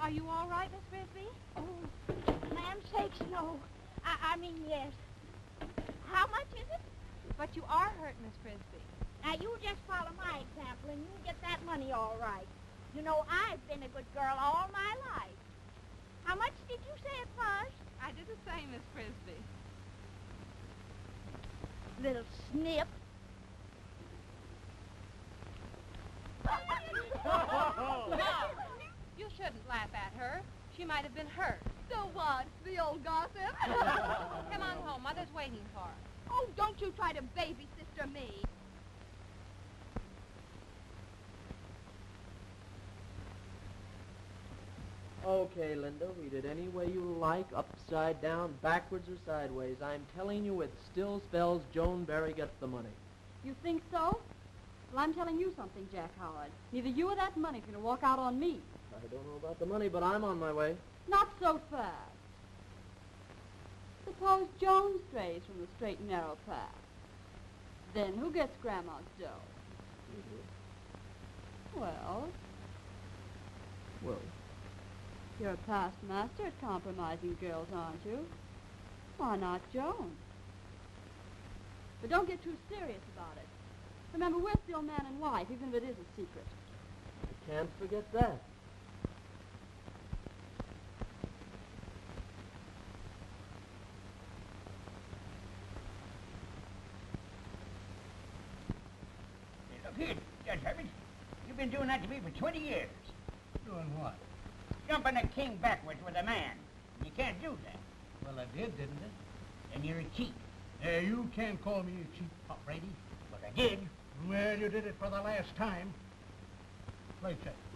Are you all right, Miss Frisbee? Oh, ma'am sakes, no. I mean, yes. How much is it? But you are hurt, Miss Frisbee. Now, you just follow my example, and you'll get that money all right. You know, I've been a good girl all my life. How much did you say it was? I did the same, Miss Frisbee. Little snip. No, you shouldn't laugh at her. She might have been hurt. So what? The old gossip? Come on home. Mother's waiting for us. Oh, don't you try to baby sister me. Okay, Linda, read it any way you like, upside down, backwards, or sideways. I'm telling you it still spells Joan Barry gets the money. You think so? Well, I'm telling you something, Jack Howard. Neither you or that money's going to walk out on me. I don't know about the money, but I'm on my way. Not so fast. Suppose Joan strays from the straight and narrow path. Then who gets Grandma's dough? You do. Well, Well, you're a past master at compromising girls, aren't you? Why not Joan? But don't get too serious about it. Remember, we're still man and wife, even if it is a secret. I can't forget that. Hey, look here, Judge Herbert. You've been doing that to me for 20 years. Doing what? Jumping a king backwards with a man. You can't do that. Well, I did, didn't I? Then you're a cheat. You can't call me a cheap Pop Brady. But I did. Well, you did it for the last time. Play check.